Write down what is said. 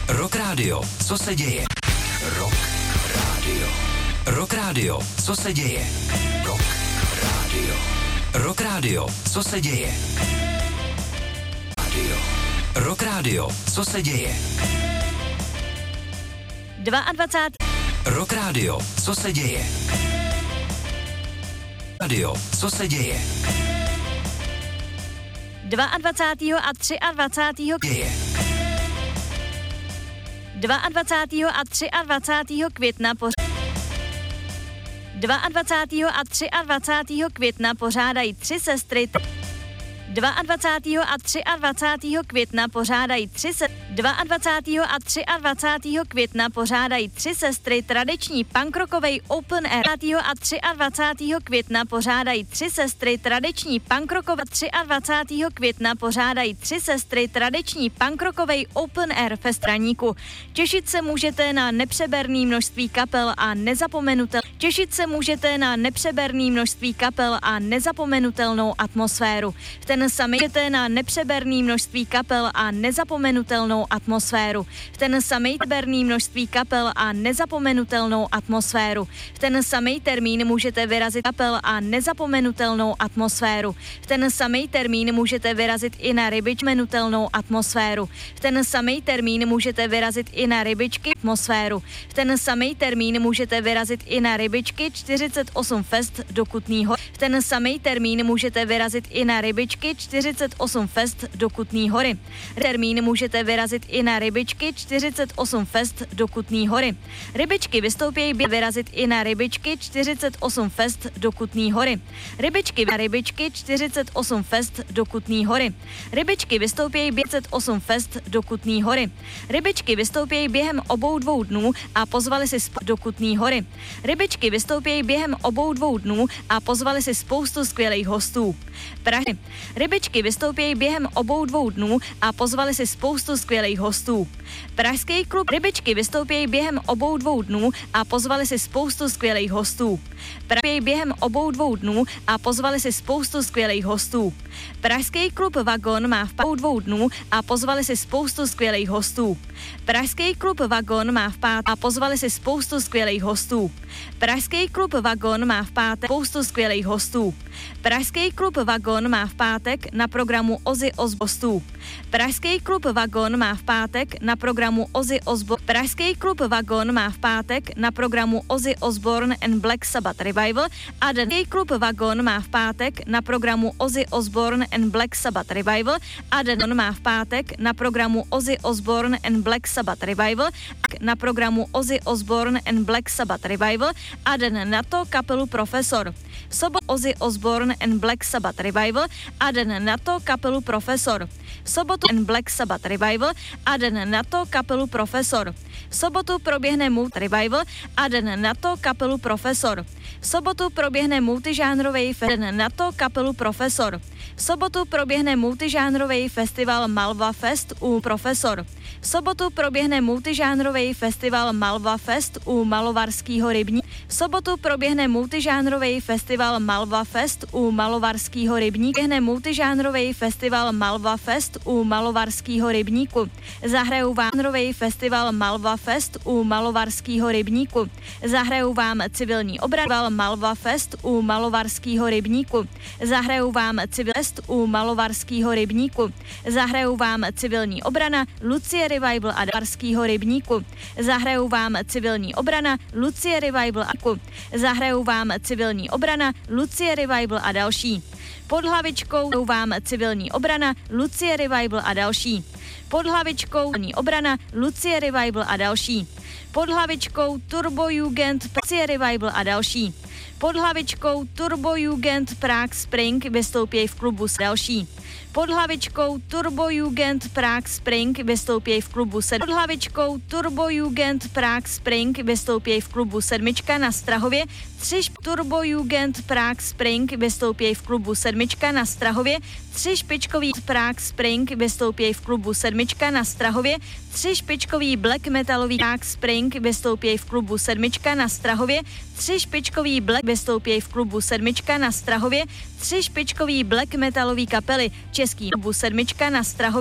Rock Radio, co se děje? Rock Radio. Rock Radio, co se děje? Rock Radio. Rock Radio, co se děje? Radio. Rock Radio, co se děje? 22. Rock Radio, co se děje? Radio, co se děje? 22. a 23. Děje. 22. a 23. května 22. a 23. května pořádají tři sestry 22. a 23. května pořádají 22. a 23. května pořádají tři sestry tradiční punkrockovej Open Air. 22. a 23. května pořádají tři sestry tradiční punkrockovej 23. května pořádají tři sestry tradiční punkrockovej Open Air Fest Raníku. Těšit se můžete na nepřeberný množství kapel a nezapomenutelnou atmosféru. Ten samý jdete na nepřeberný množství kapel a nezapomenutelnou atmosféru. Ten samý termín můžete vyrazit kapel a nezapomenutelnou atmosféru. Ten samý termín můžete vyrazit i na rybičmenutelnou atmosféru. Ten samý termín můžete vyrazit i na rybičky atmosféru. Ten samý termín můžete vyrazit i na rybičky 48 Fest do Kutný Hory. Ten samý termín můžete vyrazit i na rybičky 48 Fest do Kutný Hory. Termín můžete vyrazit i na rybičky 48 Fest do Kutný Hory. Rybičky vystoupí vyrazit i na rybičky 48 Fest do Kutný Hory. Rybičky 48 Fest do Kutný Hory. Rybičky vystoupí 48 Fest do Kutný Hory. Rybičky vystoupí během obou dvou dnů a pozvali si do Kutný Hory. Rybičky vystoupí během obou dvou dnů a pozvali si spoustu skvělých hostů. Rybičky vystoupí během obou dvou dnů a pozvali si spoustu skvělých hostů. Pražský klub Rybičky vystoupí během obou dvou dnů a pozvali si spoustu skvělých hostů. Během obou dvou dnů a pozvali si spoustu skvělých hostů. Pražský klub Vagon má v dvou dnů a pozvali si spoustu skvělých hostů. Pražský klub Vagon má v pátek a pozvali si spoustu skvělých hostů. Pražský klub Vagon má v pátek spoustu skvělých hostů. Pražský klub Vagon má v pátek na programu Ozzy Osbourne. Pražský klub Vagon má v pátek na programu Ozzy Osbourne. Pražský klub Vagon má v pátek na programu Ozzy Osbourne and Black Sabbath Revival a Pražský klub Vagon má v pátek na programu Ozzy Osbourne and Black Sabbath Revival a má v pátek na programu Ozzy Osbourne and Black Sabbath Revival na programu Ozzy Osbourne and Black Sabbath Revival a den na to kapelu Profesor. Ozzy Osbourne and Black Sabbath Revival a den na to kapelu Profesor. Sobotu and Black Sabbath Revival a den na to kapelu Profesor. Sobotu proběhne Revival a den na to kapelu Profesor. Sobotu proběhne multižánrový den na to kapelu Profesor. Sobotu proběhne multižánrový festival Malva Fest u Profesor. Sobotu proběhne multižánrový festival Malva Fest u Malovarského rybníku. Sobotu proběhne multižánrový festival Malva Fest u Malovarského rybníku. Proběhne multižánrový festival Malva Fest u Malovarského rybníku. Zahrajou vám festival Malva Fest u Malovarského rybníku. Zahrajou vám civilní obrana Malva Fest u Malovarského rybníku. Zahrajou vám Fest u Malovarského rybníku. Zahrajou vám civilní obrana Lucie Revival a Malovarského rybníku. Zahrajou vám civilní obrana Lucie Revival a zahrajou vám civilní obrana Lucie Revival a další. Pod hlavičkou vám civilní obrana Lucie Revival a další. Pod hlavičkou obrana Lucie Revival a další. Pod hlavičkou Turbo Jugend Lucie Revival a další. Pod hlavičkou Turbo Jugend Prague Spring vystoupí v klubu další. Pod hlavičkou Turbo Jugend Prague Spring vystoupí v klubu Pod hlavičkou Turbo Jugend Prague Spring vystoupí v klubu Sedmička na Strahově. Turbo Jugend Prague Spring vystoupí v klubu Sedmička na Strahově. 3 špičkový Prague Spring vystoupí v klubu Sedmička na Strahově. 3 špičkový black metalový Prague Spring vystoupí v klubu Sedmička na Strahově. 3 špičkový black vystoupí v klubu Sedmička na Strahově. 3 špičkový black metalový kapely český klubu Sedmička na Strahově.